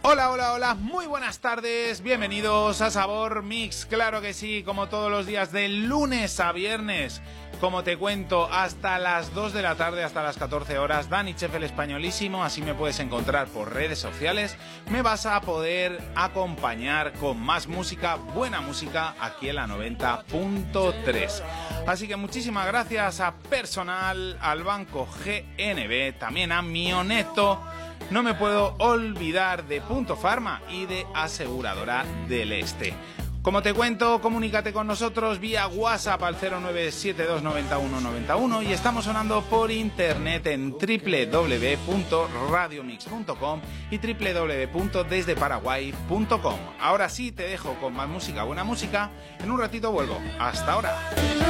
Hola, hola, hola, muy buenas tardes, bienvenidos a Sabor Mix, claro que sí, como todos los días de lunes a viernes, como te cuento, hasta las 2 de la tarde, hasta las 14 horas, Dani Chef el Españolísimo, así me puedes encontrar por redes sociales, me vas a poder acompañar con más música, buena música, aquí en la 90.3. Así que muchísimas gracias a personal, al Banco GNB, también a Mioneto. No me puedo olvidar de Punto Pharma y de Aseguradora del Este. Como te cuento, comunícate con nosotros vía WhatsApp al 09729191 y estamos sonando por internet en www.radiomix.com y www.desdeparaguay.com. Ahora sí te dejo con más música, buena música. En un ratito vuelvo. Hasta ahora.